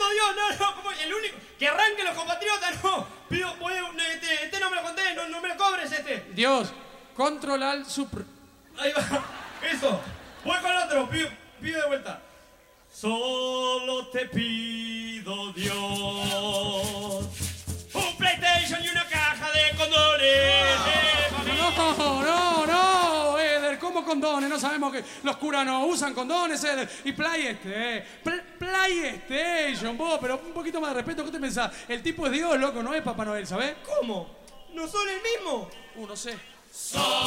Dios, no, como el único. Que arranque los compatriotas, no. Pido, este no me lo conté, no me lo cobres este. Dios, control al supr. Ahí va, eso. Voy con otro, pido de vuelta. Solo te pido, Dios, un PlayStation y una caja de condones. No, Eder, ¿cómo condones? No sabemos que los curas no usan condones, Eder. Y PlayStation, vos, pero un poquito más de respeto, ¿qué te pensás? El tipo es Dios, loco, no es Papá Noel, ¿sabés? ¿Cómo? ¿No son el mismo? No sé.